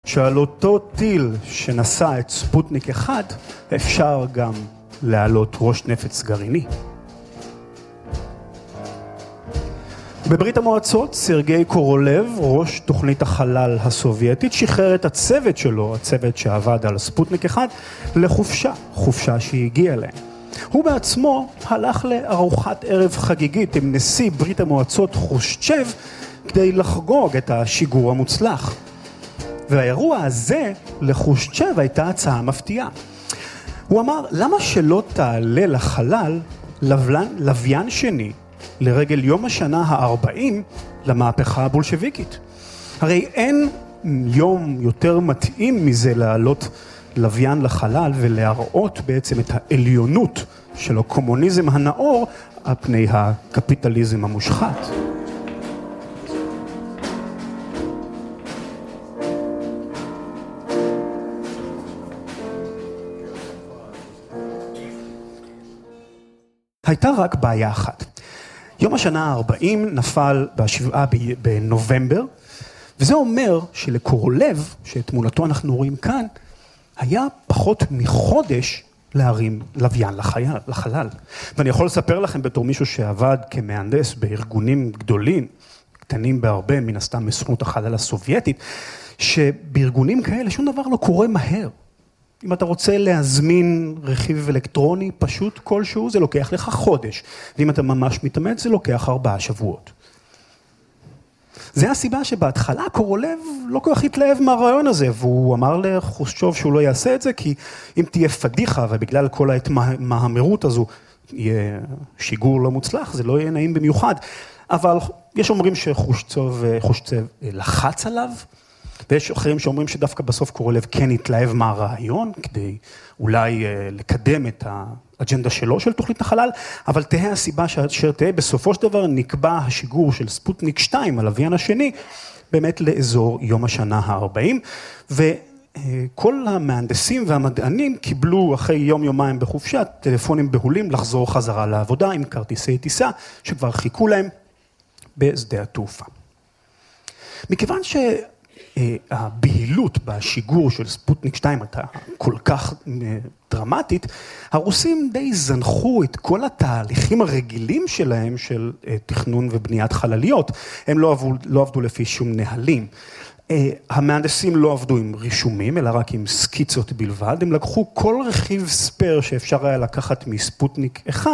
שעל אותו טיל שנשא את ספוטניק 1, אפשר גם להעלות ראש נפץ גרעיני. בברית המועצות, סרגי קורולב, ראש תוכנית החלל הסובייטית, שחרר את הצוות שלו, הצוות שעבד על ספוטניק 1, חופשה שהגיעה להם. הוא בעצמו הלך לארוחת ערב חגיגית עם נשיא ברית המועצות חושצ'ב, כדי לחגוג את השיגור המוצלח. והאירוע הזה לחושצ'ב הייתה הצעה מפתיעה. הוא אמר, למה שלא תעלה לחלל לוויין שני לרגל יום השנה ה-40 למהפכה הבולשביקית? הרי אין יום יותר מתאים מזה לעלות לוויין לחלל ולהראות בעצם את העליונות של הקומוניזם הנאור על פני הקפיטליזם המושחת. הייתה רק בעיה אחת. יום השנה ה-40 נפל ב7 בנובמבר, וזה אומר שלקורולב, שתמונתו אנחנו רואים כאן, היה פחות מחודש להרים לוויין לחלל. ואני יכול לספר לכם בתור מישהו שעבד כמהנדס בארגונים גדולים, קטנים בהרבה, מן הסתם מסוכנות החלל הסובייטית, שבארגונים כאלה שום דבר לא קורה מהר. אם אתה רוצה להזמין רכיב אלקטרוני פשוט כלשהו, זה לוקח לך חודש. ואם אתה ממש מתאמץ, זה לוקח 4 שבועות. זה הסיבה שבהתחלה קורולב לא כל כך התלהב מהרעיון הזה, והוא אמר לחושצ'וב שהוא לא יעשה את זה, כי אם תהיה פדיחה, ובגלל כל ההתמהמרות הזו, יהיה שיגור לא מוצלח, זה לא יהיה נעים במיוחד. אבל יש אומרים שחושצ'וב לחץ עליו, ויש אחרים שאומרים שדווקא בסוף קורולב כן התלהב מהרעיון, כדי אולי לקדם את האג'נדה שלו של תוכנית החלל, אבל תהיה הסיבה אשר תהיה, בסופו של דבר נקבע השיגור של ספוטניק 2, הלוויין השני, באמת לאזור יום השנה ה-40, וכל המהנדסים והמדענים קיבלו אחרי יום-יומיים בחופשה, טלפונים בהולים לחזור חזרה לעבודה עם כרטיסי טיסה, שכבר חיכו להם בשדה התעופה. מכיוון הבהילות בשיגור של ספוטניק 2 הייתה כל כך דרמטית, הרוסים די זנחו את כל התהליכים הרגילים שלהם של תכנון ובניית חלליות. הם לא עבדו לפי שום נהלים. המהנדסים לא עבדו עם רישומים, אלא רק עם סקיצות בלבד. הם לקחו כל רכיב ספר שאפשר היה לקחת מספוטניק 1,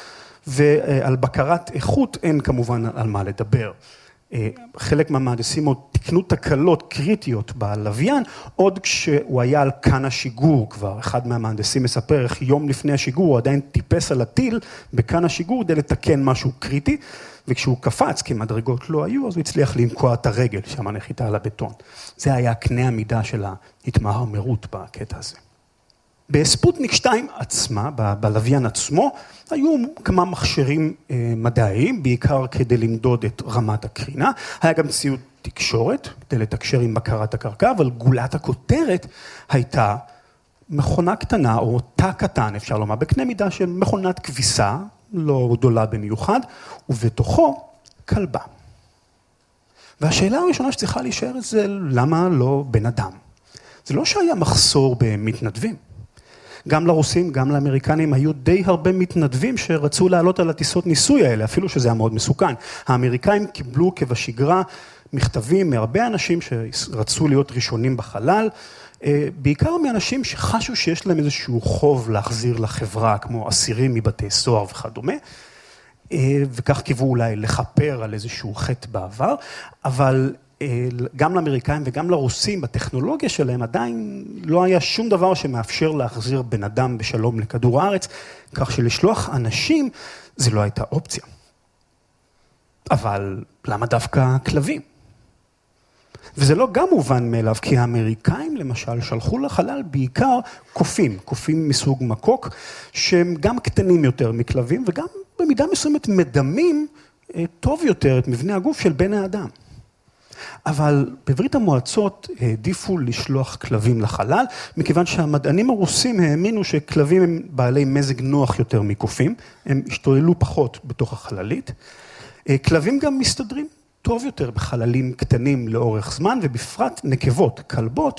ועל בקרת איכות אין כמובן על מה לדבר. חלק מהמהנדסים עוד תקנו תקלות קריטיות בלוויין, עוד כשהוא היה על כאן השיגור כבר. אחד מהמהנדסים מספר איך יום לפני השיגור הוא עדיין טיפס על הטיל בכאן השיגור כדי לתקן משהו קריטי, וכשהוא קפץ, כי מדרגות לא היו, אז הוא הצליח לנקוע את הרגל שם הנחיתה על הבטון. זה היה קנה המידה של ההתמהמרות בקטע הזה. בספוטניק 2 עצמה, בלוויין עצמו, היו כמה מכשירים מדעיים, בעיקר כדי למדוד את רמת הקרינה. היה גם ציוד תקשורת, כדי לתקשר עם בקרת הקרקע, אבל גולת הכותרת הייתה מכונה קטנה, או תא קטן, אפשר לומר, בקנה מידה של מכונת כביסה, לא גדולה במיוחד, ובתוכו כלבה. והשאלה הראשונה שצריכה להישאר זה למה לא בן אדם. זה לא שהיה מחסור במתנדבים. גם לרוסים, גם לאמריקנים, היו די הרבה מתנדבים שרצו לעלות על הטיסות ניסוי האלה, אפילו שזה היה מאוד מסוכן. האמריקאים קיבלו כבשגרה מכתבים מהרבה אנשים שרצו להיות ראשונים בחלל, בעיקר מאנשים שחשו שיש להם איזשהו חוב להחזיר לחברה, כמו אסירים מבתי סוהר וכדומה, וכך קיוו אולי לחפר על איזשהו חטא בעבר, אבל גם לאמריקאים וגם לרוסים בטכנולוגיה שלהם עדיין לא היה שום דבר שמאפשר להחזיר בן אדם בשלום לכדור הארץ, כך שלשלוח אנשים זה לא הייתה אופציה. אבל למה דווקא כלבים? וזה לא גם מובן מאליו, כי האמריקאים למשל שלחו לחלל בעיקר קופים מסוג מקוק, שהם גם קטנים יותר מכלבים וגם במידה מסוימת מדמים טוב יותר את מבנה הגוף של בן האדם. אבל בברית המועצות העדיפו לשלוח כלבים לחלל, מכיוון שהמדענים הרוסים האמינו שכלבים הם בעלי מזג נוח יותר מקופים, הם השתוללו פחות בתוך החללית. כלבים גם מסתדרים טוב יותר בחללים קטנים לאורך זמן, ובפרט נקבות, כלבות,